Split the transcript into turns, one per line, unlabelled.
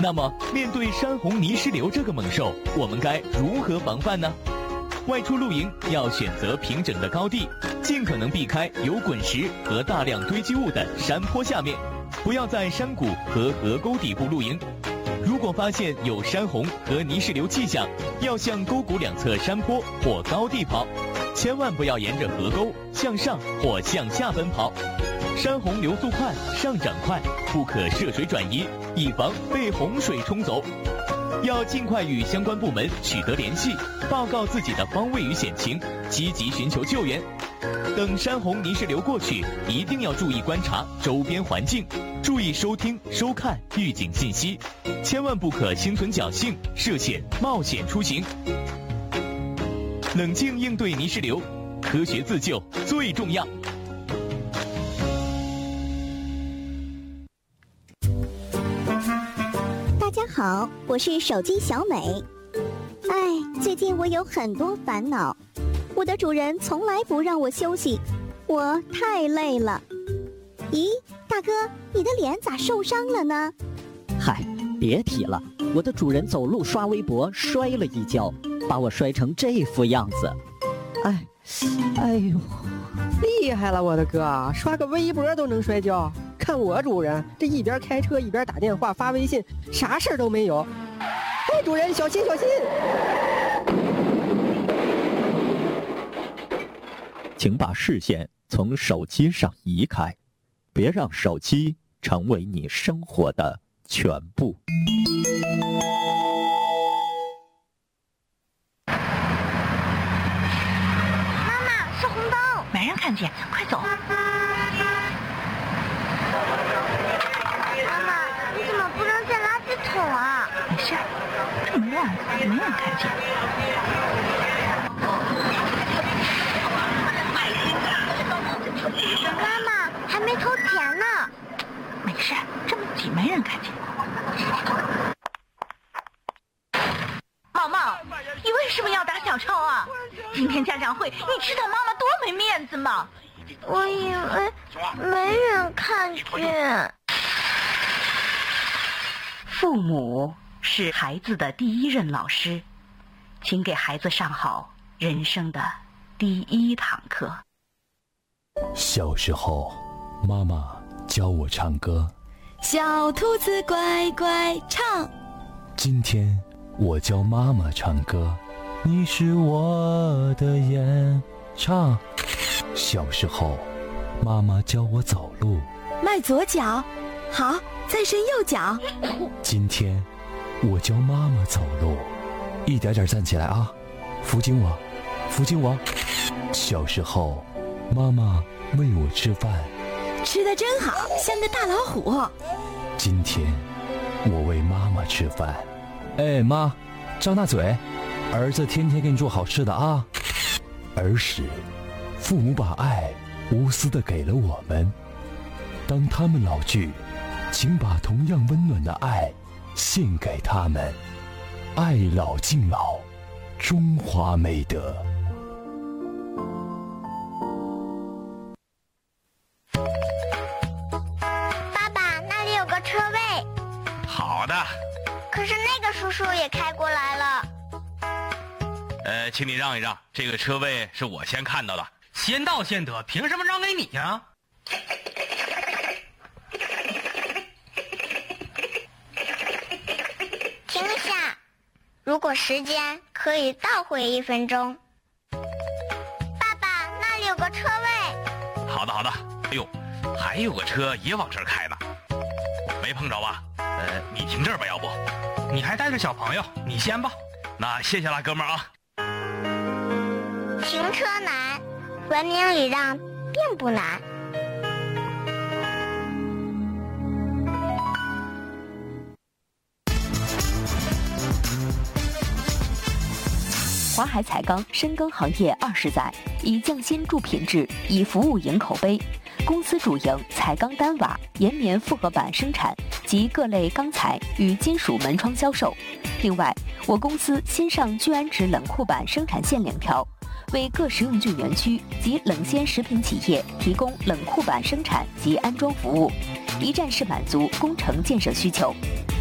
那么，面对山洪泥石流这个猛兽，我们该如何防范呢？外出露营要选择平整的高地，尽可能避开有滚石和大量堆积物的山坡下面，不要在山谷和河沟底部露营。如果发现有山洪和泥石流迹象，要向沟谷两侧山坡或高地跑，千万不要沿着河沟向上或向下奔跑。山洪流速快，上涨快，不可涉水转移，以防被洪水冲走。要尽快与相关部门取得联系，报告自己的方位与险情，积极寻求救援。等山洪泥石流过去，一定要注意观察周边环境，注意收听收看预警信息，千万不可心存侥幸涉险冒险出行。冷静应对泥石流，科学自救最重要。
大家好，我是手机小美。最近我有很多烦恼，我的主人从来不让我休息，我太累了。咦，大哥，你的脸咋受伤了呢？
嗨，别提了，我的主人走路刷微博摔了一跤，把我摔成这副样子。哎呦，
厉害了，我的哥，刷个微博都能摔跤。看我主人这一边开车一边打电话发微信，啥事儿都没有。哎，主人小心小心！
请把视线从手机上移开，别让手机成为你生活的全部。
妈妈，是红灯，没人看见，快走！妈妈，你怎么不扔进垃圾桶啊？没事，这么乱，没人看见。妈妈，还没投钱呢。没事，这么挤没人看见。茂茂，你为什么要打小抄啊？今天家长会，你知道妈妈多没面子吗？我以为没人看见。父母是孩子的第一任老师，请给孩子上好人生的第一堂课。
小时候，妈妈教我唱歌。
小兔子乖乖唱。
今天我教妈妈唱歌。你是我的演唱。小时候，妈妈教我走路。
迈左脚，好，再伸右脚。
今天我教妈妈走路，一点点站起来啊，扶紧我，扶紧我。小时候，妈妈喂我吃饭，
吃得真好，像个大老虎。
今天我喂妈妈吃饭。哎妈，张大嘴，儿子天天给你做好吃的啊。儿时，父母把爱无私地给了我们，当他们老去，请把同样温暖的爱献给他们。爱老敬老，中华美德。
爸爸，那里有个车位。
好的。
可是那个叔叔也开过来了。
请你让一让，这个车位是我先看到的。
先到先得，凭什么让给你呀？
停下，如果时间可以倒回1分钟。爸爸，那里有个车位。
好的好的。哎呦，还有个车也往这儿开呢，没碰着吧？你停这儿吧，要不？
你还带着小朋友，你先吧。
那谢谢了，哥们儿啊。
停车难，文明礼让并不难。
华海彩钢深耕行业20载，以匠心铸品质，以服务赢口碑。公司主营彩钢单瓦、岩棉复合板生产及各类钢材与金属门窗销售。另外，我公司新上聚氨酯冷库板生产线2条，为各食用菌园区及冷鲜食品企业提供冷库板生产及安装服务，一站式满足工程建设需求。